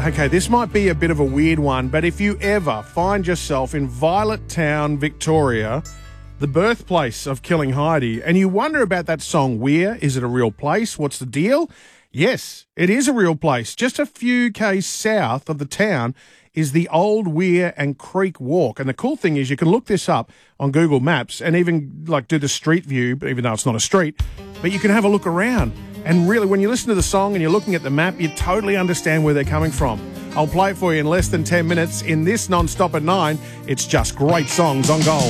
Okay, this might be a bit of a weird one, but if you ever find yourself in Violet Town, Victoria, the birthplace of Killing Heidi, and you wonder about that song, Weir, is it a real place? What's the deal? Yes, it is a real place. Just a few k's south of the town is the Old Weir and Creek Walk. And the cool thing is you can look this up on Google Maps and even like do the street view, even though it's not a street, but you can have a look around. And really, when you listen to the song and you're looking at the map, you totally understand where they're coming from. I'll play it for you in less than 10 minutes. In this Non-Stop at 9, it's just great songs on Gold.